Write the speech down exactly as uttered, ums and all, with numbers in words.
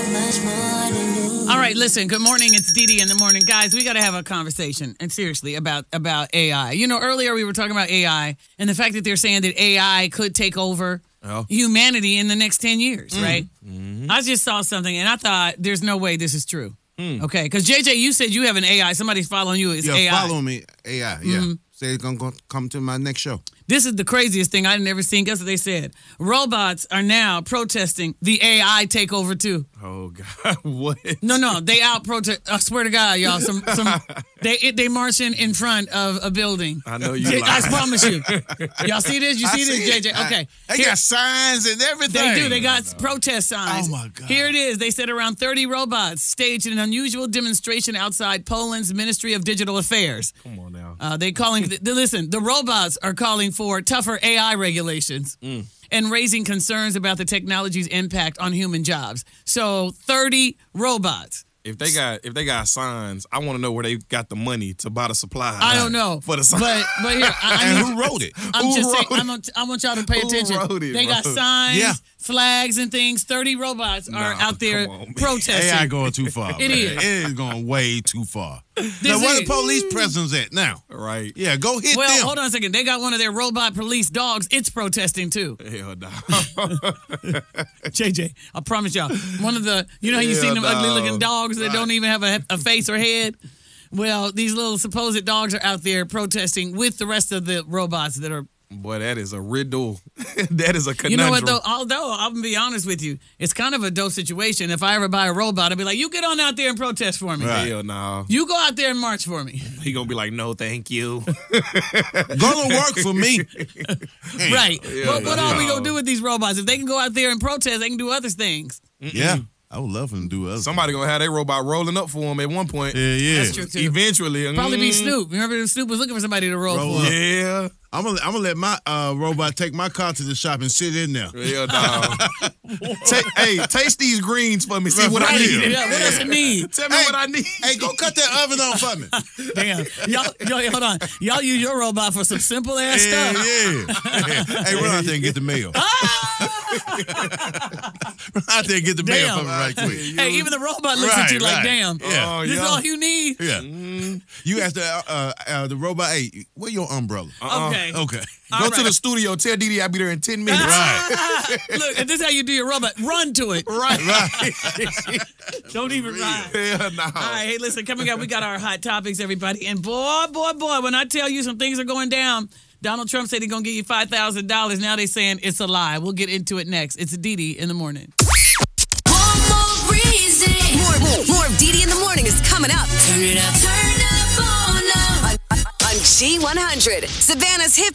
All right, listen, good morning. It's Dee Dee in the morning. Guys, we got to have a conversation, and seriously, about, about A I. You know, earlier we were talking about A I and the fact that they're saying that A I could take over oh. humanity in the next ten years, mm. right? Mm-hmm. I just saw something, and I thought, there's no way this is true. Mm. Okay, because J J, you said you have an A I. Somebody's following you. It's yeah, A I. Following me, A I, yeah. Mm-hmm. Say it's going to come to my next show. This is the craziest thing I've never seen. Guess what they said? Robots are now protesting the A I takeover, too. Oh, God. What? No, no. They out protest. I swear to God, y'all. Some, some, they they marching in front of a building. I know you I promise you. Y'all see this? You see, see this, J J? Okay. They Here, got signs and everything. They do. They got no, no. protest signs. Oh, my God. Here it is. They said around thirty robots staged an unusual demonstration outside Poland's Ministry of Digital Affairs. Come on now. Uh, they calling, the, listen, the robots are calling for tougher A I regulations mm. and raising concerns about the technology's impact on human jobs. So thirty robots. If they got if they got signs, I want to know where they got the money to buy the supplies. I don't know for the signs. But but here, I, I and need, who wrote it? I'm who just wrote saying. I'm, I want y'all to pay who attention. Wrote it, they bro? got signs, yeah. flags, and things. Thirty robots nah, are out there on, protesting. A I going too far. It man. is. It is going way too far. This now, where is. the police presence at now? Right. Yeah, go hit well, them. Well, hold on a second. They got one of their robot police dogs. It's protesting, too. Hell no. J J, I promise y'all. One of the, you know how you Hell seen them no. ugly-looking dogs that Right. don't even have a, a face or head? Well, these little supposed dogs are out there protesting with the rest of the robots that are. Boy, that is a riddle. That is a conundrum. You know what, though? Although, I'm going to be honest with you, it's kind of a dope situation. If I ever buy a robot, I'd be like, you get on out there and protest for me. Right. Hell no. You go out there and march for me. He going to be like, no, thank you. Go to work for me. Right. Yeah, But what no. are we going to do with these robots? If they can go out there and protest, they can do other things. Mm-mm. Yeah. I would love him to do other. Somebody going to have their robot rolling up for him at one point. Yeah, yeah. That's true, too. Eventually. Probably mm, be Snoop. Remember Snoop was looking for somebody to roll, Roll for. up. Yeah. I'm gonna I'm gonna let my uh, robot take my car to the shop and sit in there. Hell no. Take, hey, taste these greens for me. See what I Right. need. Yeah, what else it need? Tell me Hey, what I need. Hey, go cut that oven on for me. Damn. Y'all, y'all, hold on. Y'all use your robot for some simple ass Yeah, stuff. yeah. Hey, run out there and get the mail. Run out there and get the mail Damn. for me right quick. Hey, even the robot looks Right, at you like, right. damn, Yeah. Oh, this is yeah. all you need? Yeah. Mm. You asked the uh, uh, the robot, hey, where your umbrella? Uh-uh. Okay. Okay. All Go right. to the studio. Tell Dee Dee I'll be there in ten minutes. Right. Look, and this is how you do your robot. Run to it. Right. Right. Don't even ride. Hell no. All right, hey, listen, coming up, we got our hot topics, everybody. And boy, boy, boy, when I tell you some things are going down, Donald Trump said he's going to give you five thousand dollars. Now they're saying it's a lie. We'll get into it next. It's Dee Dee in the morning. One more reason. More, more, more of Dee Dee in the morning is coming up. Turn it up. Turn up on up. On, on, on G one hundred, Savannah's hip